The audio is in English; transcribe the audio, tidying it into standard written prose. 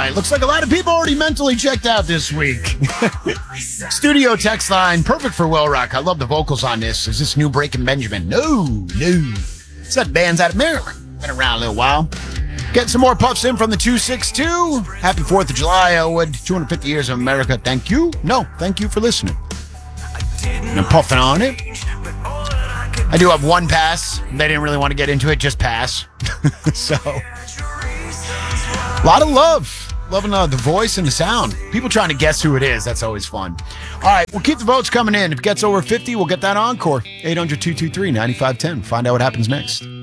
right, looks like a lot of people already mentally checked out this week. Studio text line, perfect for Will Rock. I love the vocals on this. Is this new Breaking Benjamin? No. It's that band's out of Maryland. Been around a little while. Getting some more puffs in from the 262. Happy 4th of July, Elwood. 250 years of America. Thank you. No, thank you for listening. And I'm puffing on it. I do have one pass. They didn't really want to get into it. Just pass. So, a lot of love. Loving the voice and the sound. People trying to guess who it is. That's always fun. All right, we'll keep the votes coming in. If it gets over 50, we'll get that encore. 800-223-9510. Find out what happens next.